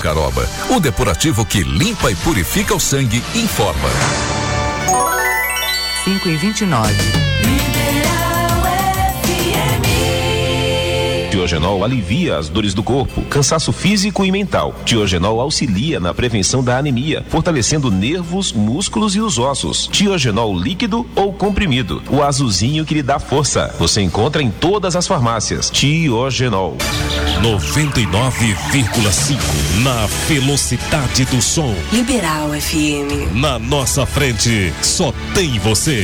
Caroba, o depurativo que limpa e purifica o sangue, informa. 5h29. Tiogenol alivia as dores do corpo, cansaço físico e mental. Tiogenol auxilia na prevenção da anemia, fortalecendo nervos, músculos e os ossos. Tiogenol líquido ou comprimido, o azulzinho que lhe dá força. Você encontra em todas as farmácias. Tiogenol. 99,5 na velocidade do som. Liberal FM. Na nossa frente, só tem você.